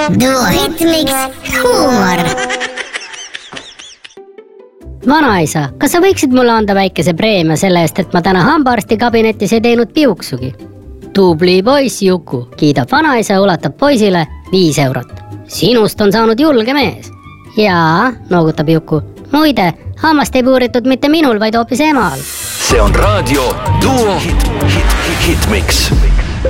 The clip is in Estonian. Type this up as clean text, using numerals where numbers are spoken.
Duo Hitmix huumor. Vanaisa, kas sa võiksid mulle anda väikese preemia selle eest, et ma täna hambaarsti kabinetis ei teinud piuksugi? Tubli poiss Juku, kiidab vanaisa ja ulatab poisile 5 eurot. Sinust on saanud julge mees. Jaa, noogutab Juku. Muide, hammast ei puuritud mitte minul, vaid hoopis emal. See on raadio Duo Hitmix.